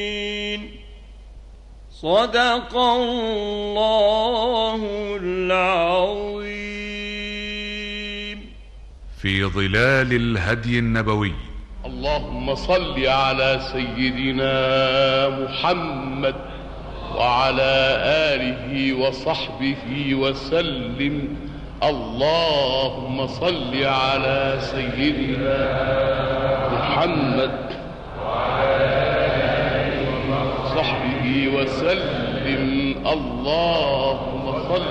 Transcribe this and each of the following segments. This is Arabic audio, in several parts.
صدق الله العظيم. في ظلال الهدي النبوي. اللهم صل على سيدنا محمد وعلى آله وصحبه وسلم. اللهم صل على سيدنا محمد وعلى آله وصحبه وسلم. اللهم صل.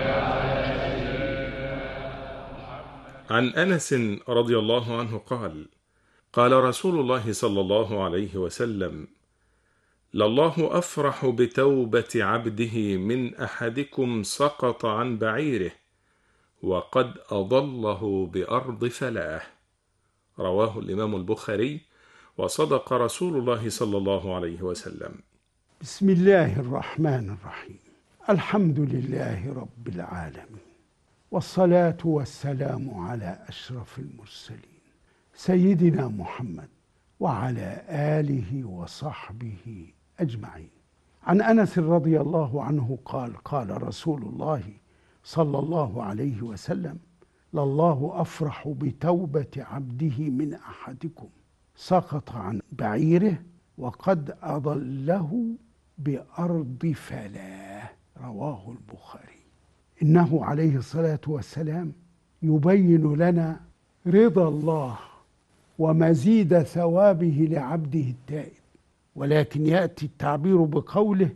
عن أنس رضي الله عنه قال: قال رسول الله صلى الله عليه وسلم: لله أفرح بتوبة عبده من أحدكم سقط عن بعيره وقد أضله بأرض فلاة. رواه الإمام البخاري، وصدق رسول الله صلى الله عليه وسلم. بسم الله الرحمن الرحيم. الحمد لله رب العالمين، والصلاة والسلام على أشرف المرسلين سيدنا محمد وعلى آله وصحبه أجمعين. عن أنس رضي الله عنه قال: قال رسول الله صلى الله عليه وسلم: لله أفرح بتوبة عبده من أحدكم سقط عن بعيره وقد أضله بأرض فلاه. رواه البخاري. إنه عليه الصلاة والسلام يبين لنا رضا الله ومزيد ثوابه لعبده التائب، ولكن يأتي التعبير بقوله: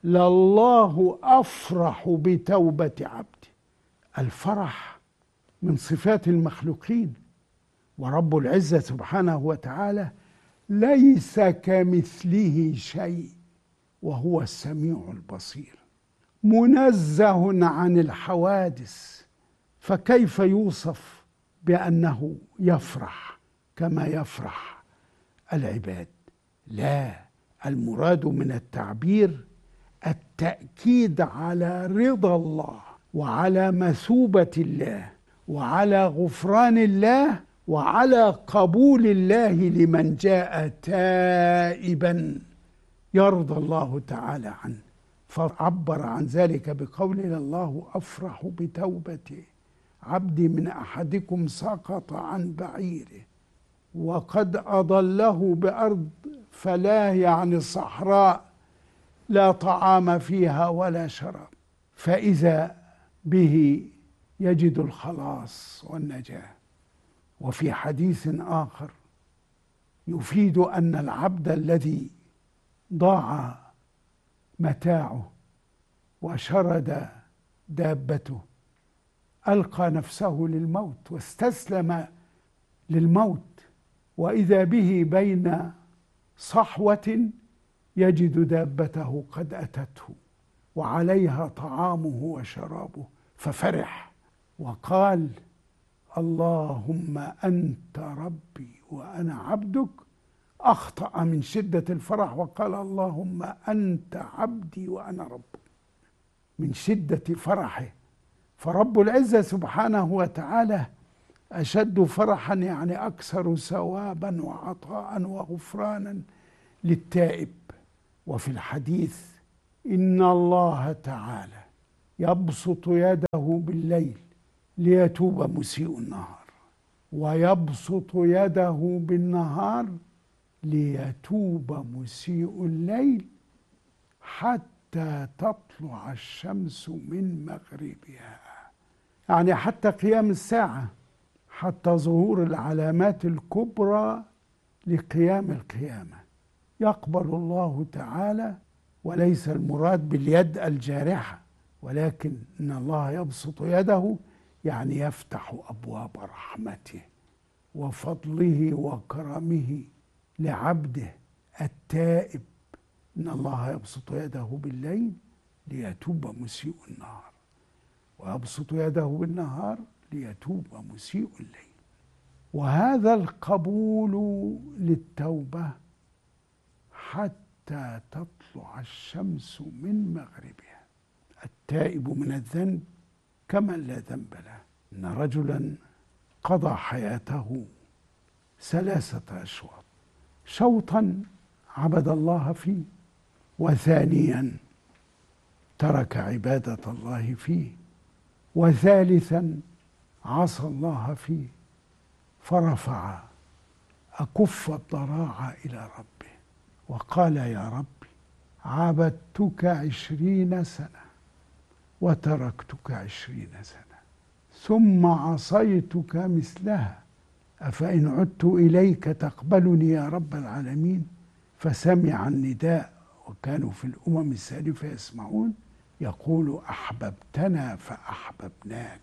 لله أفرح بتوبة عبده. الفرح من صفات المخلوقين، ورب العزة سبحانه وتعالى ليس كمثله شيء وهو السميع البصير، منزه عن الحوادث، فكيف يوصف بأنه يفرح كما يفرح العباد؟ لا، المراد من التعبير التأكيد على رضا الله وعلى مثوبة الله وعلى غفران الله وعلى قبول الله لمن جاء تائبا يرضى الله تعالى عنه، فعبر عن ذلك بقوله: الله أفرح بتوبة عبدي من أحدكم سقط عن بعيره وقد أضله بأرض فلاه، يعني صحراء لا طعام فيها ولا شراب، فإذا به يجد الخلاص والنجاة. وفي حديث آخر يفيد أن العبد الذي ضاع متاعه وشرد دابته ألقى نفسه للموت واستسلم للموت، وإذا به بين صحوة يجد دابته قد أتته وعليها طعامه وشرابه، ففرح وقال: اللهم أنت ربي وأنا عبدك. أخطأ من شدة الفرح وقال: اللهم أنت عبدي وأنا ربك، من شدة فرحه. فرب العزة سبحانه وتعالى أشد فرحا، يعني أكثر ثوابا وعطاء وغفرانا للتائب. وفي الحديث: إن الله تعالى يبسط يده بالليل ليتوب مسيء النهار، ويبسط يده بالنهار ليتوب مسيء الليل حتى تطلع الشمس من مغربها، يعني حتى قيام الساعة، حتى ظهور العلامات الكبرى لقيام القيامة يقبل الله تعالى. وليس المراد باليد الجارحة، ولكن إن الله يبسط يده يعني يفتح أبواب رحمته وفضله وكرمه لعبده التائب. إن الله يبسط يده بالليل ليتوب مسيء النهار، ويبسط يده بالنهار ليتوب مسيء الليل. وهذا القبول للتوبة حتى تطلع الشمس من مغربها. التائب من الذنب كمن لا ذنب له. إن رجلا قضى حياته 3 أشواط: شوطا عبد الله فيه، وثانيا ترك عبادة الله فيه، وثالثا عصى الله فيه فرفع أكف الضراعة إلى ربه وقال: يا ربي عبدتك 20 سنة وتركتك 20 سنة ثم عصيتك مثلها، أفإن عدت إليك تقبلني يا رب العالمين؟ فسمع النداء، وكانوا في الأمم السالفة يسمعون، يقول: أحببتنا فأحببناك،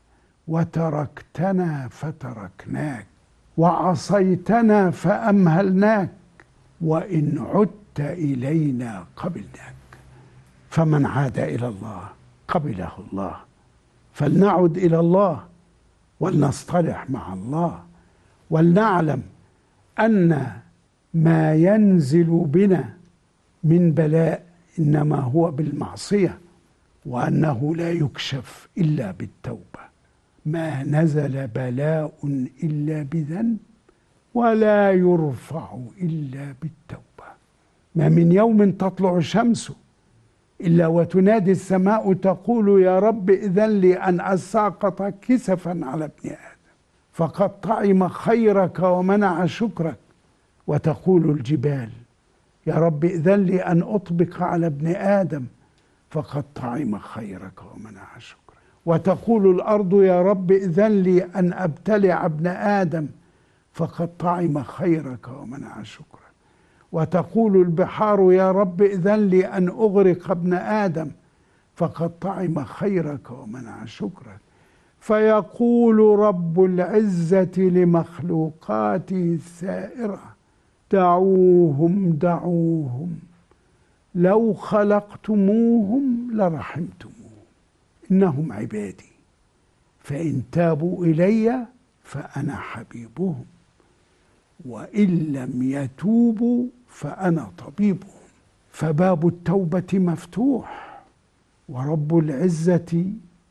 وتركتنا فتركناك، وعصيتنا فأمهلناك، وإن عدت إلينا قبلناك. فمن عاد إلى الله قبله الله. فلنعد إلى الله ولنصطلح مع الله، ولنعلم أن ما ينزل بنا من بلاء إنما هو بالمعصية، وأنه لا يكشف إلا بالتوبة. ما نزل بلاء إلا بذنب ولا يرفع إلا بالتوبة. ما من يوم تطلع الشمس إلا وتنادي السماء تقول: يا رب إذن لي أن أساقط كسفا على ابن آدم فقد طعم خيرك ومنع شكرك. وتقول الجبال: يا رب إذن لي أن أطبق على ابن آدم فقد طعم خيرك ومنع شكرك. وتقول الأرض: يا رب إذن لي أن أبتلع ابن آدم فقد طعم خيرك ومنع شكرك. وتقول البحار: يا رب إذن لي أن أغرق ابن آدم فقد طعم خيرك ومنع شكرك. فيقول رب العزة لمخلوقاته السائرة: دعوهم دعوهم، لو خلقتموهم لرحمتموهم، إنهم عبادي، فإن تابوا إلي فأنا حبيبهم، وإن لم يتوبوا فأنا طبيبهم. فباب التوبة مفتوح، ورب العزة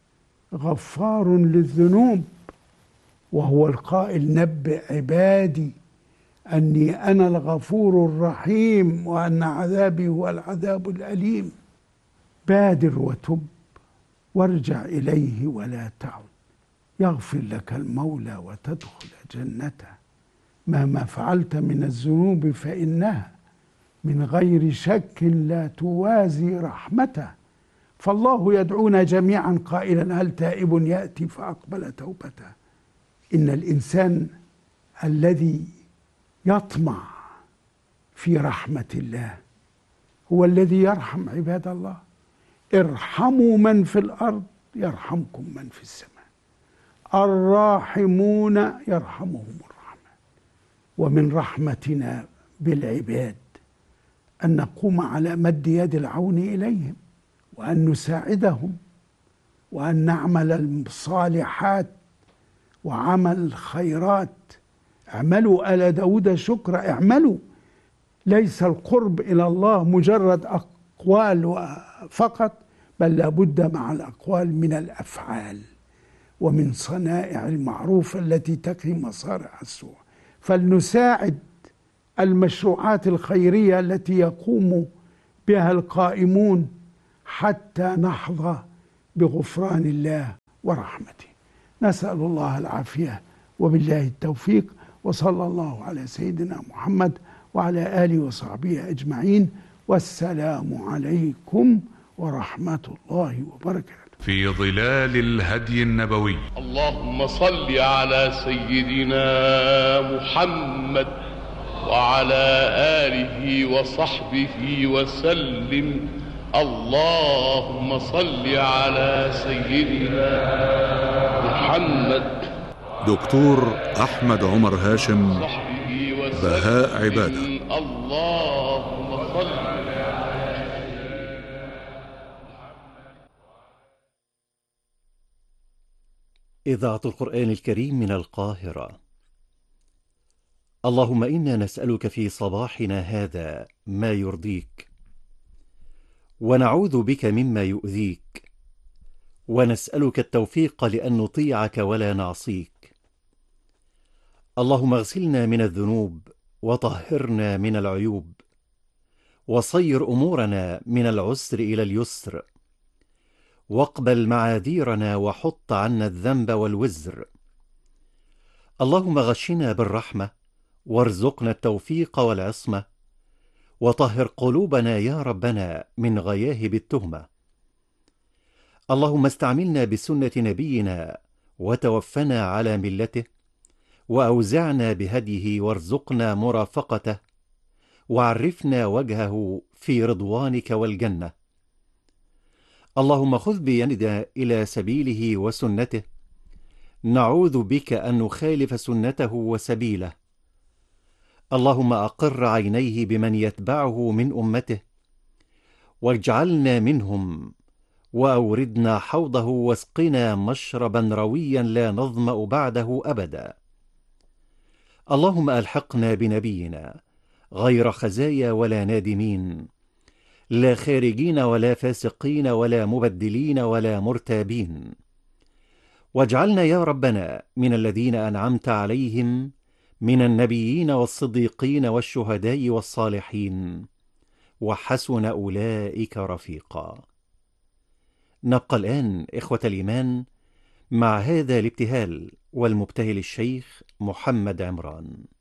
غفار للذنوب، وهو القائل: نبئ عبادي أني أنا الغفور الرحيم وأن عذابي هو العذاب الأليم. بادر وتب وارجع إليه ولا تعد، يغفر لك المولى وتدخل جنته. مهما فعلت من الذنوب فإنها من غير شك لا توازي رحمته. فالله يدعونا جميعا قائلا: هل تائب يأتي فأقبل توبته. إن الإنسان الذي يطمع في رحمة الله هو الذي يرحم عباد الله. ارحموا من في الأرض يرحمكم من في السماء، الراحمون يرحمهم الرحمن. ومن رحمتنا بالعباد أن نقوم على مد يد العون إليهم، وأن نساعدهم، وأن نعمل الصالحات وعمل الخيرات. اعملوا آل داود شكرا، اعملوا. ليس القرب إلى الله مجرد أقوال فقط، بل لابد مع الأقوال من الأفعال ومن صنائع المعروف التي تقي مصارع السوء. فلنساعد المشروعات الخيرية التي يقوم بها القائمون حتى نحظى بغفران الله ورحمته. نسأل الله العافية وبالله التوفيق، وصلى الله على سيدنا محمد وعلى آله وصحبه أجمعين، والسلام عليكم ورحمة الله وبركاته. في ظلال الهدي النبوي. اللهم صل على سيدنا محمد وعلى آله وصحبه وسلم. اللهم صل على سيدنا محمد. دكتور أحمد عمر هاشم، بهاء عبادة. اللهم صل. إذاعة القرآن الكريم من القاهرة. اللهم إنا نسألك في صباحنا هذا ما يرضيك، ونعوذ بك مما يؤذيك، ونسألك التوفيق لأن نطيعك ولا نعصيك. اللهم اغسلنا من الذنوب وطهرنا من العيوب، وصير أمورنا من العسر إلى اليسر، واقبل معاذيرنا وحط عنا الذنب والوزر. اللهم غشنا بالرحمة، وارزقنا التوفيق والعصمة، وطهر قلوبنا يا ربنا من غياهب التهمة. اللهم استعملنا بسنة نبينا وتوفنا على ملته، وأوزعنا بهديه وارزقنا مرافقته، وعرفنا وجهه في رضوانك والجنة. اللهم خذ بيدنا إلى سبيله وسنته، نعوذ بك أن نخالف سنته وسبيله. اللهم أقر عينيه بمن يتبعه من أمته، واجعلنا منهم، وأوردنا حوضه واسقنا مشربا رويا لا نظمأ بعده أبدا. اللهم ألحقنا بنبينا غير خزايا ولا نادمين، لا خارجين ولا فاسقين ولا مبدلين ولا مرتابين. واجعلنا يا ربنا من الذين أنعمت عليهم من النبيين والصديقين والشهداء والصالحين، وحسن أولئك رفيقا. نبقى الآن إخوة الإيمان مع هذا الابتهال والمبتهل الشيخ محمد عمران.